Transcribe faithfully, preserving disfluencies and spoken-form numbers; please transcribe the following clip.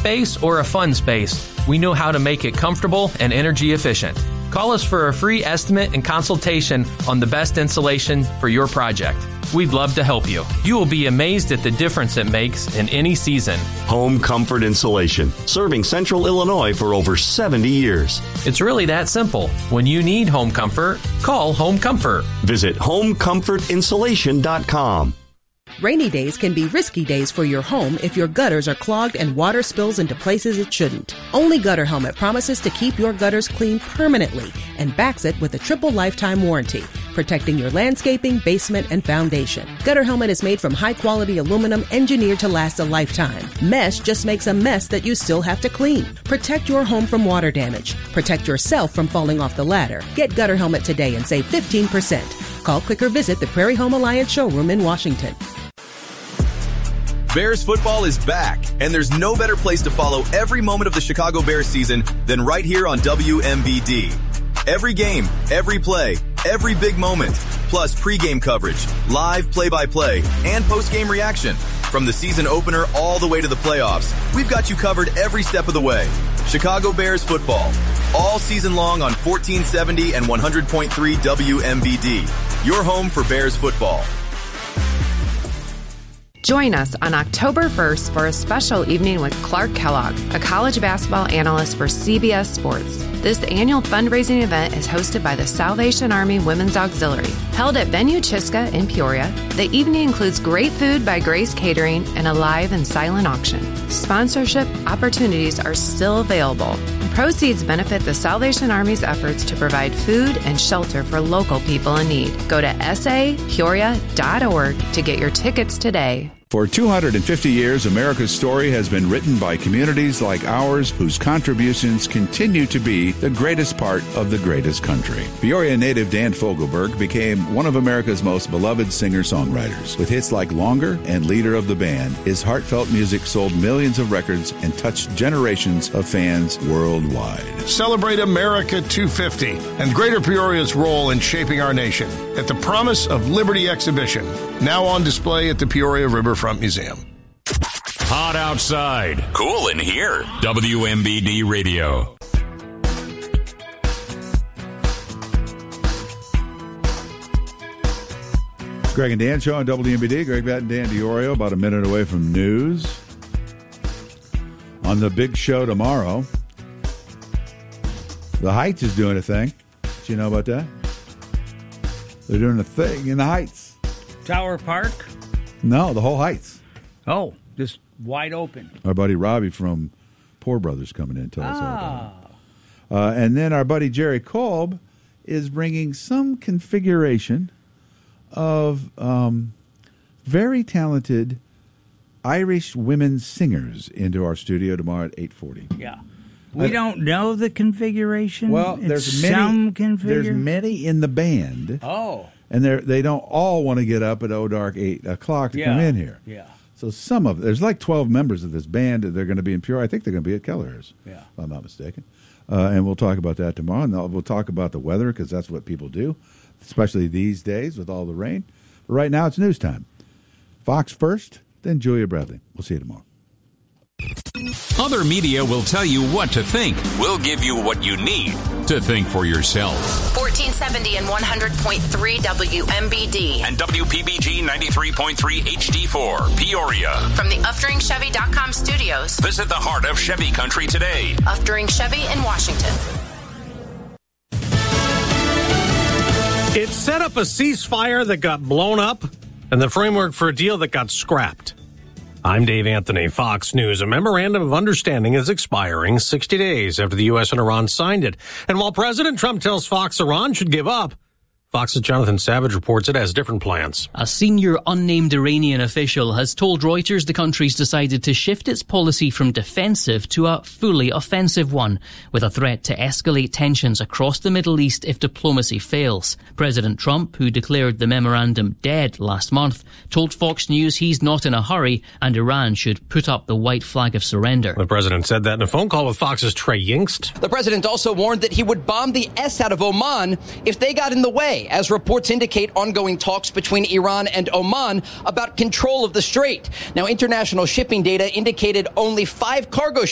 space or a fun space, we know how to make it comfortable and energy efficient. Call us for a free estimate and consultation on the best insulation for your project. We'd love to help you. You will be amazed at the difference it makes in any season. Home Comfort Insulation, serving Central Illinois for over seventy years. It's really that simple. When you need home comfort, call Home Comfort. Visit home comfort insulation dot com. Rainy days can be risky days for your home if your gutters are clogged and water spills into places it shouldn't. Only Gutter Helmet promises to keep your gutters clean permanently and backs it with a triple lifetime warranty, protecting your landscaping, basement, and foundation. Gutter Helmet is made from high-quality aluminum engineered to last a lifetime. Mesh just makes a mess that you still have to clean. Protect your home from water damage. Protect yourself from falling off the ladder. Get Gutter Helmet today and save fifteen percent. Call, click, or visit the Prairie Home Alliance showroom in Washington. Bears football is back, and there's no better place to follow every moment of the Chicago Bears season than right here on W M B D. Every game, every play, every big moment, plus pregame coverage, live play-by-play, and postgame reaction. From the season opener all the way to the playoffs, we've got you covered every step of the way. Chicago Bears football, all season long on fourteen seventy and one hundred point three W M B D. Your home for Bears football. Join us on October first for a special evening with Clark Kellogg, a college basketball analyst for C B S Sports. This annual fundraising event is hosted by the Salvation Army Women's Auxiliary. Held at Venue Chiska in Peoria, the evening includes great food by Grace Catering and a live and silent auction. Sponsorship opportunities are still available. Proceeds benefit the Salvation Army's efforts to provide food and shelter for local people in need. Go to s a peoria dot org to get your tickets today. For two hundred fifty years, America's story has been written by communities like ours whose contributions continue to be the greatest part of the greatest country. Peoria native Dan Fogelberg became one of America's most beloved singer-songwriters. With hits like Longer and leader of the band, his heartfelt music sold millions of records and touched generations of fans worldwide. Celebrate America two fifty and Greater Peoria's role in shaping our nation at the Promise of Liberty exhibition, now on display at the Peoria Riverfront Museum. Hot outside, cool in here. W M B D Radio. Greg and Dan show on W M B D. Greg Batt and Dan DiOrio, about a minute away from news. On the big show tomorrow, the Heights is doing a thing. Did you know about that? They're doing a thing in the Heights. Tower Park? No, the whole Heights. Oh, just wide open. Our buddy Robbie from Poor Brothers coming in to tell us all Ah. about it. Uh, and then our buddy Jerry Kolb is bringing some configuration of um, very talented Irish women singers into our studio tomorrow at eight forty. Yeah. We I, don't know the configuration. Well, it's there's many. some configure- There's many in the band. Oh. And they they don't all want to get up at oh dark eight o'clock to Yeah. come in here. Yeah. So some of there's like twelve members of this band. They're going to be in Pure. I think they're going to be at Kelleher's. Yeah. If I'm not mistaken. Uh, and we'll talk about that tomorrow. And we'll talk about the weather because that's what people do, especially these days with all the rain. But right now it's news time. Fox first, then Julia Bradley. We'll see you tomorrow. Other media will tell you what to think. We'll give you what you need to think for yourself. fourteen seventy and one hundred point three W M B D. And W P B G ninety-three point three H D four, Peoria. From the Uftering Chevy dot com studios. Visit the heart of Chevy country today. Uftering Chevy in Washington. It set up a ceasefire that got blown up and the framework for a deal that got scrapped. I'm Dave Anthony, Fox News. A memorandum of understanding is expiring sixty days after the U S and Iran signed it. And while President Trump tells Fox Iran should give up, Fox's Jonathan Savage reports it has different plans. A senior unnamed Iranian official has told Reuters the country's decided to shift its policy from defensive to a fully offensive one, with a threat to escalate tensions across the Middle East if diplomacy fails. President Trump, who declared the memorandum dead last month, told Fox News he's not in a hurry and Iran should put up the white flag of surrender. The president said that in a phone call with Fox's Trey Yingst. The president also warned that he would bomb the S out of Oman if they got in the way, as reports indicate ongoing talks between Iran and Oman about control of the strait. Now, international shipping data indicated only five cargo